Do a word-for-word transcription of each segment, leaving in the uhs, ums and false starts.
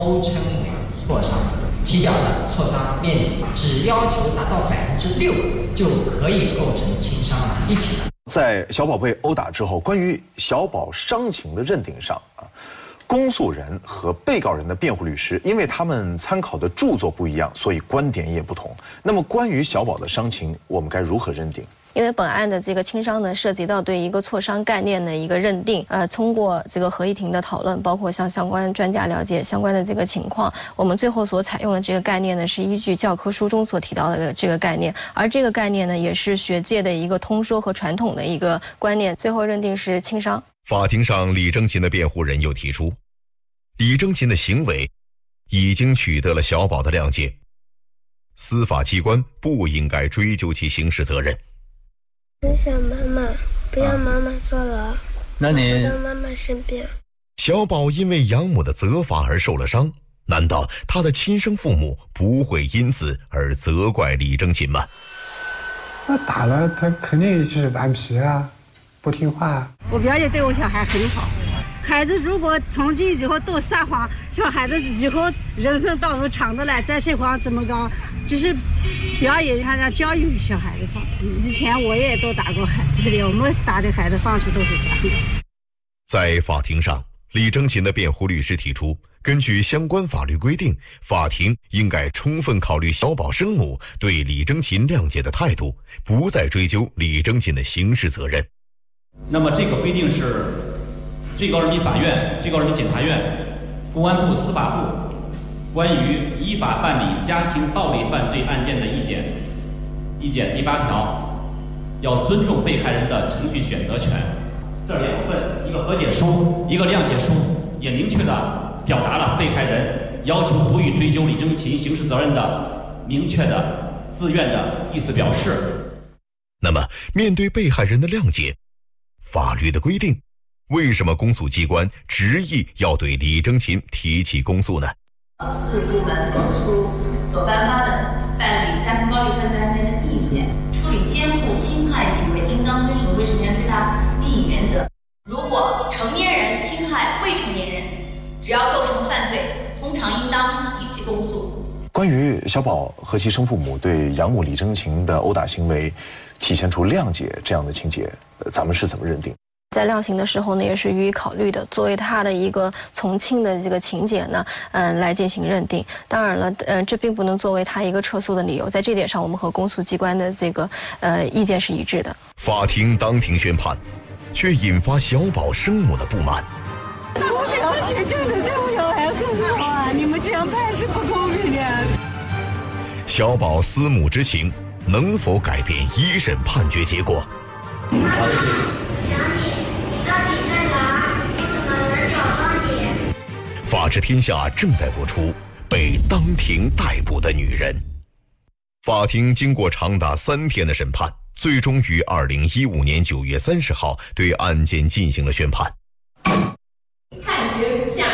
都称为挫伤，踢掉了挫伤面积，只要求达到百分之六就可以构成轻伤了。一起。 在小宝被殴打之后，关于小宝伤情的认定上啊，公诉人和被告人的辩护律师，因为他们参考的著作不一样，所以观点也不同。那么，关于小宝的伤情，我们该如何认定？ 因为本案的这个轻伤呢，涉及到对一个挫伤概念的一个认定，呃，通过这个合议庭的讨论，包括向相关专家了解相关的这个情况，我们最后所采用的这个概念呢，是依据教科书中所提到的这个概念，而这个概念呢，也是学界的一个通说和传统的一个观念，最后认定是轻伤。 法庭上，李征勤的辩护人又提出，李征勤的行为已经取得了小宝的谅解，司法机关不应该追究其刑事责任。 我想妈妈，不要妈妈坐牢。啊、 那你回到妈妈身边。 小宝因为养母的责罚而受了伤，难道他的亲生父母不会因此而责怪李征勤吗？ 那打了他肯定是顽皮啊，不听话啊。 我表姐对我小孩很好，孩子如果从今以后都撒谎，小孩子以后人生道路长的来，在社会上怎么搞？只是表演他让教育小孩的方。以前我也都打过孩子的，我们打的孩子方式都是这样的。 在法庭上，李征勤的辩护律师提出，根据相关法律规定，法庭应该充分考虑小宝生母对李征勤谅解的态度，不再追究李征勤的刑事责任。 那么这个规定是最高人民法院、最高人民检察院、公安部、司法部关于依法办理家庭暴力犯罪案件的意见，意见第八条，要尊重被害人的程序选择权。这两份，一个和解书，一个谅解书，也明确地表达了被害人要求不予追究李征勤刑事责任的明确的自愿的意思表示。 那么，面对被害人的谅解，法律的规定，为什么公诉机关执意要对李征勤提起公诉呢？ 四部门所出所颁发的办理家庭暴力犯罪案件的意见，处理监护侵害行为应当遵守未成年人最大利益原则。如果成年人侵害未成年人，只要构成犯罪，通常应当提起公诉。 关于小宝和其生父母对养母李征勤的殴打行为体现出谅解这样的情节，咱们是怎么认定？ 在量刑的时候呢，也是予以考虑的。作为他的一个从轻的这个情节呢，嗯、呃，来进行认定。当然了，嗯、呃，这并不能作为他一个撤诉的理由。在这点上，我们和公诉机关的这个呃意见是一致的。 法庭当庭宣判，却引发小宝生母的不满。 我表姐真的对我小孩很好啊，你们这样判是不公平的。 小宝思母之情能否改变一审判决结果？ 想你。 到底在哪？我怎么能找到你？ 法治天下正在播出《被当庭逮捕的女人》。法庭经过长达三天的审判，最终于二零一五年九月三十号对案件进行了宣判。 判决如下：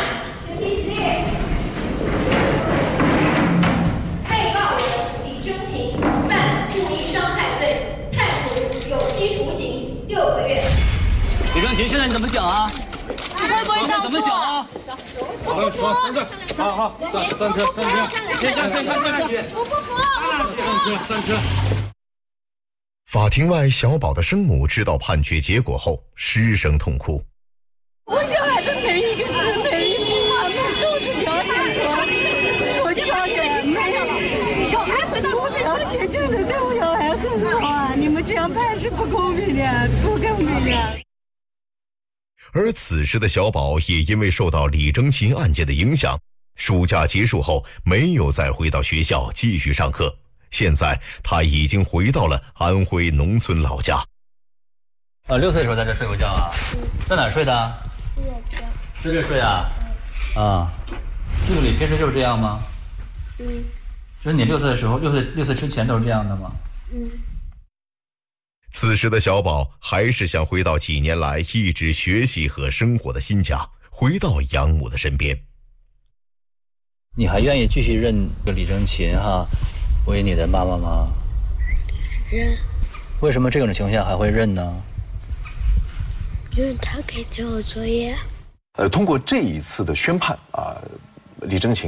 被告人李征勤犯故意伤害罪，判处有期徒刑六个月。 李征勤，现在你怎么想啊？ 你会不会上诉？ 怎么想啊？ 我不服！ 好好，上上车，上车，先上先上上去！ 我不服！我不服！ 上车，上车。 法庭外，小宝的生母知道判决结果后，失声痛哭。 我小孩的每一个字、每一句话，都是表姐所所教的，没有。小孩回到我表姐真的对我小孩很好啊！你们这样判是不公平的，不公平的。 而此时的小宝也因为受到李征勤案件的影响，暑假结束后没有再回到学校继续上课。现在他已经回到了安徽农村老家。 呃，六岁的时候在这睡过觉啊？ 嗯。 在哪儿睡的？ 是的。 在这睡啊？ 嗯。 啊，这个你平时就是这样吗？ 嗯。 就是你六岁的时候，六岁六岁之前都是这样的吗？ 嗯。 此时的小宝还是想回到几年来一直学习和生活的新家，回到养母的身边。 你还愿意继续认这个李征勤哈为你的妈妈吗？ 认。 为什么这种情况下还会认呢？ 因为他可以教我作业。 呃，通过这一次的宣判啊、呃， 李争勤